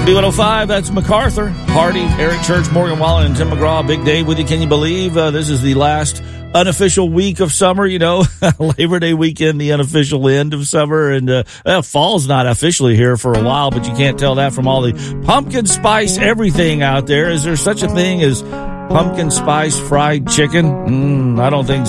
B105, that's MacArthur, Hardy, Eric Church, Morgan Wallen, and Tim McGraw. Big Dave with you. Can you believe this is the last unofficial week of summer? You know, Labor Day weekend, the unofficial end of summer. And fall's not officially here for a while, but you can't tell that from all the pumpkin spice everything out there. Is there such a thing as pumpkin spice fried chicken? I don't think